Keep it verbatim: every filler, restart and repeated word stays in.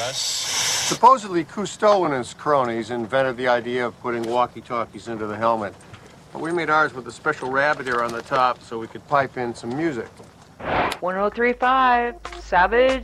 us. Supposedly, Cousteau and his cronies invented the idea of putting walkie-talkies into the helmet. But we made ours with a special rabbit ear on the top so we could pipe in some music. one oh three point five, Savage.